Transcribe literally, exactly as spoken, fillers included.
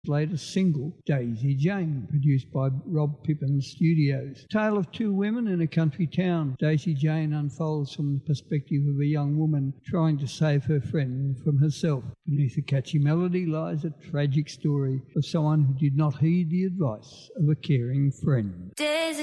latest single, Daisy Jane, produced by Rob Pippin Studios. Tale of two women in a country town. Daisy Jane unfolds from the perspective of a young woman trying to save her friend from herself. Beneath a catchy melody lies a tragic story of someone who did not heed the advice of a caring friend. Daisy